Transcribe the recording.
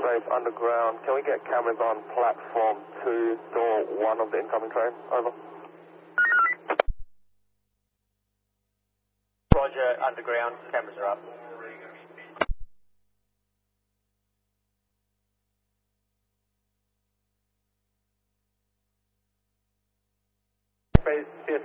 Graves underground. Can we get cameras on platform 2, door 1 of the incoming train? Over. Roger, underground, cameras are up.